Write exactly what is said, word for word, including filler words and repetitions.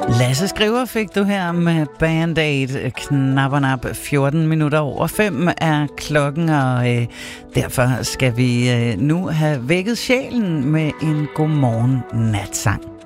Lasse Skriver fik du her med Band-Aid. Knap og nap fjorten minutter over fem er klokken, og øh, derfor skal vi øh, nu have vækket sjælen med en godmorgen natsang.